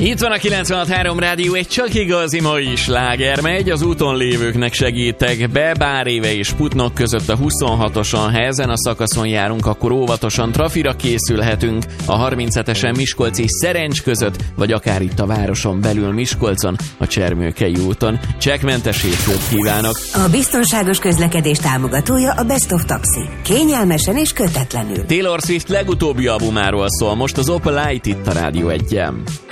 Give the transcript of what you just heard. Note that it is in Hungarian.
Itt van a 96.3 Rádió, egy csak igazi mai sláger megy, az úton lévőknek segítek be, bár éve és Putnok között a 26-oson, ha ezen a szakaszon járunk, akkor óvatosan trafira készülhetünk, a 37-esen Miskolc és Szerencs között, vagy akár itt a városon belül Miskolcon, a Csermőkei úton. Csekkmentes hétfőt kívánok! A biztonságos közlekedés támogatója a Best of Taxi. Kényelmesen és kötetlenül. Taylor Swift legutóbbi albumáról szól, most az Opalite itt a Rádió 1-en.